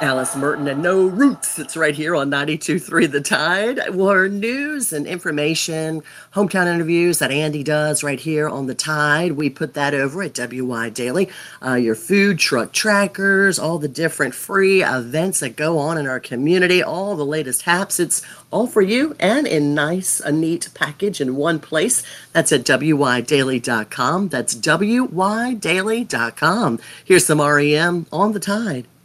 Alice Merton and No Roots. It's right here on 92.3 The Tide. More news and information, hometown interviews that Andy does right here on The Tide. We put that over at WY Daily. Your food truck trackers, all the different free events that go on in our community, all the latest haps. It's all for you and in a neat package in one place. That's at wydaily.com. That's wydaily.com. Here's some REM on The Tide.